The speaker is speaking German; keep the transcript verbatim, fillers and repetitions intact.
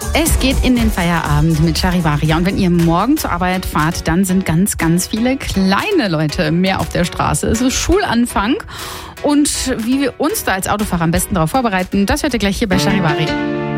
Es geht in den Feierabend mit Charivari. Und wenn ihr morgen zur Arbeit fahrt, dann sind ganz, ganz viele kleine Leute mehr auf der Straße. Es ist Schulanfang. Und wie wir uns da als Autofahrer am besten darauf vorbereiten, das hört ihr gleich hier bei Charivari.